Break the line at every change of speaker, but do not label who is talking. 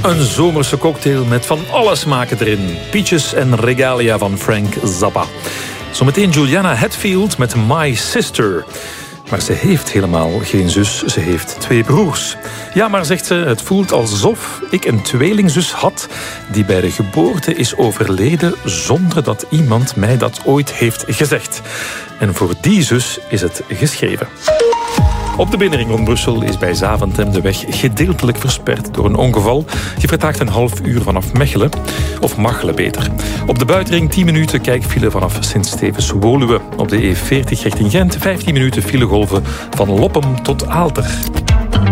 Een zomerse cocktail met van alle smaken erin. Peaches en regalia van Frank Zappa. Zometeen Juliana Hatfield met My Sister. Maar ze heeft helemaal geen zus, ze heeft 2 broers. Ja, maar zegt ze, het voelt alsof ik een tweelingzus had die bij de geboorte is overleden zonder dat iemand mij dat ooit heeft gezegd. En voor die zus is het geschreven. Op de binnenring rond Brussel is bij Zaventem de weg gedeeltelijk versperd door een ongeval. Je vertraagt een half uur vanaf Mechelen, of Machelen beter. Op de buitenring 10 minuten kijkfile vanaf Sint-Stevens-Woluwe. Op de E40 richting Gent 15 minuten filegolven van Loppem tot Aalter.